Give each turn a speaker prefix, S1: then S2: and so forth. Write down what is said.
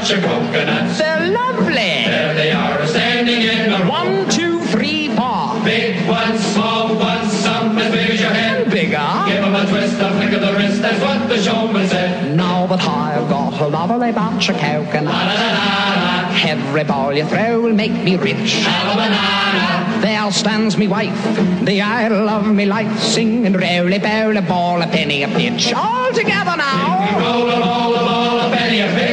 S1: bunch of coconuts.
S2: They're lovely.
S1: There they are, standing in a row.
S2: 1, 2, 3, 4.
S1: Big ones, small ones, some as big as your head.
S2: And bigger.
S1: Give 'em a twist, a flick of the wrist, that's what the showman said.
S2: Now that I've got a lovely bunch of coconuts, every ball you throw will make me rich.
S1: Have a banana.
S2: There stands me wife, the idol of me life, singing roly-poly ball, a penny a pinch. All together now.
S1: Roll a ball, a penny a pinch.